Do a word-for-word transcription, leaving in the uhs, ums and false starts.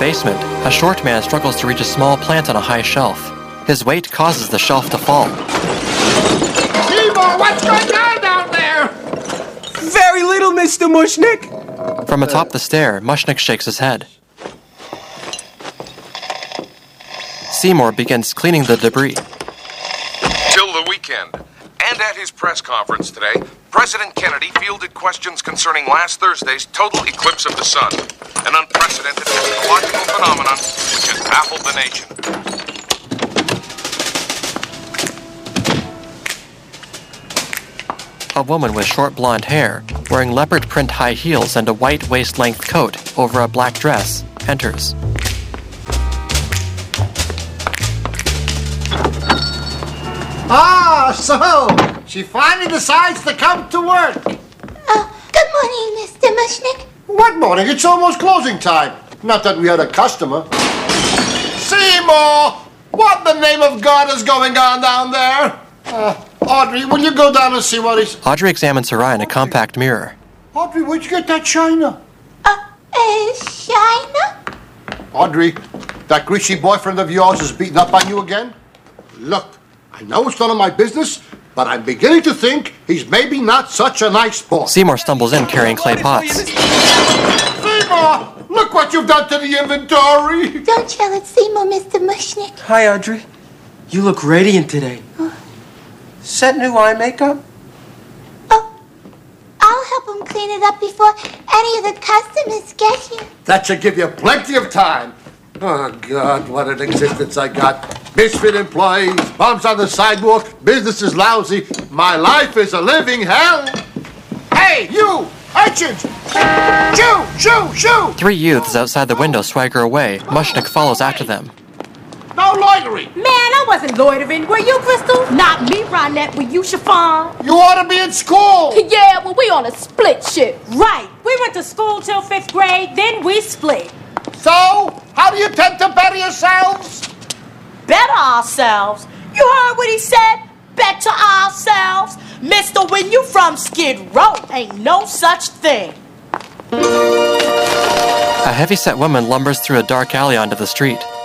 basement, a short man struggles to reach a small plant on a high shelf. His weight causes the shelf to fall. Seymour, what's going on down there? Very little, Mister Mushnick. From atop the stair, Mushnick shakes his head. Seymour begins cleaning the debris. Till the weekend. And at his press conference today, President Kennedy fielded questions concerning last Thursday's total eclipse of the sun, an unprecedented meteorological phenomenon which has baffled the nation. A woman with short blonde hair, wearing leopard print high heels and a white waist-length coat over a black dress, enters. Ah, so she finally decides to come to work. Oh, good morning, Mister Mushnick. What morning? It's almost closing time. Not that we had a customer. Seymour! What in the name of God is going on down there? Uh, Audrey, will you go down and see what he's... Audrey examines her eye in a compact mirror. Audrey, where'd you get that china? Uh, uh, China? Audrey, that greasy boyfriend of yours is beating up on you again? Look, I know it's none of my business, but I'm beginning to think he's maybe not such a nice boy. Seymour stumbles in carrying clay pots. Seymour, look what you've done to the inventory. Don't yell at Seymour, Mister Mushnick. Hi, Audrey. You look radiant today. Oh. Set new eye makeup? Oh, I'll help him clean it up before any of the customers get here. That should give you plenty of time. Oh, God, what an existence I got. Misfit employees, bums on the sidewalk, business is lousy. My life is a living hell. Hey, you! Urchins! Shoo! Shoo! Shoo! Three youths outside the window swagger away. Mushnick follows after them. No loitering! Man, I wasn't loitering. Were you, Crystal? Not me, Ronette. Were you, Chiffon? You ought to be in school! Yeah, well, we on a split shift. Right. We went to school till fifth grade, then we split. So, how do you tend to better yourselves? Better ourselves? You heard what he said? Better ourselves? Mister, when you from Skid Row, ain't no such thing. A heavy-set woman lumbers through a dark alley onto the street.